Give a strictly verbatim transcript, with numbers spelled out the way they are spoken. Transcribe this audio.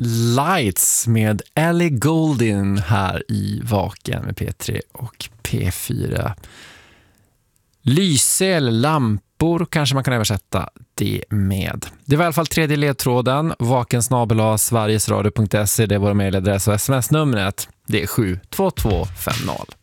Lights med Ellie Goulding här i Vaken med P tre och P fyra. Lyse eller lampor kanske man kan översätta det med. Det var i alla fall tredje ledtråden. vakensnabel-a sverigesradio punkt se, det är vår mejladress och sms-numret. Det är sju två två fem noll.